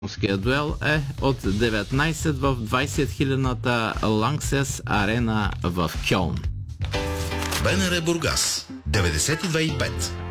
Муския дуел е от 19 в 20-хилядната Ланксес арена в Кьолн. БНР Бургас 92,5.